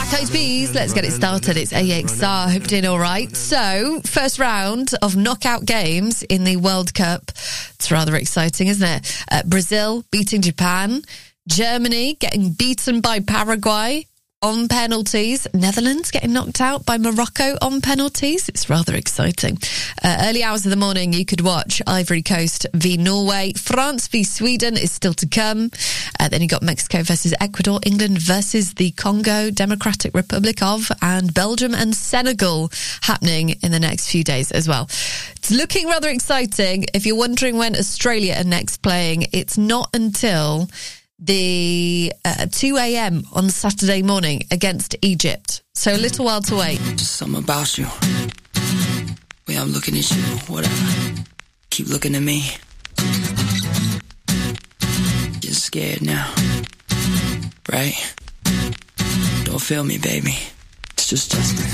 Toes Bees, let's get it started. It's AXR. Hope you're doing all right. So, first round of knockout games in the World Cup. It's rather exciting, isn't it? Brazil beating Japan. Germany getting beaten by Paraguay on penalties. Netherlands getting knocked out by Morocco on penalties. It's rather exciting. Early hours of the morning, you could watch Ivory Coast v Norway. France v Sweden is still to come. Then you got Mexico versus Ecuador, England versus the Congo Democratic Republic of, and Belgium and Senegal happening in the next few days as well. It's looking rather exciting. If you're wondering when Australia are next playing, it's not until the 2 a.m. on Saturday morning against Egypt. So a little while to wait. Just something about you. Way I'm looking at you, whatever. Keep looking at me. You're scared now, right? Don't feel me, baby. It's just Justin.